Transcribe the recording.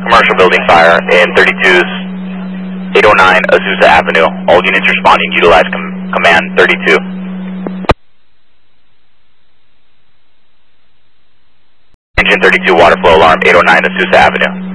commercial building fire in 32's 809 Azusa Avenue. All units responding, utilize command 32. Engine 32 water flow alarm 809 Azusa Avenue.